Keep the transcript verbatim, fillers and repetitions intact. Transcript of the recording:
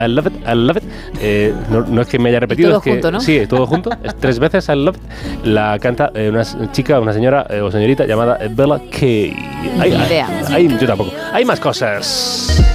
I love it, I love it. Eh, no, no es que me haya repetido, todo es que junto, ¿no? sí, todo junto. Es tres veces I love it. La canta eh, una chica, una señora eh, o señorita llamada Bella Kay. Ni idea. Hay, yo tampoco. Hay más cosas.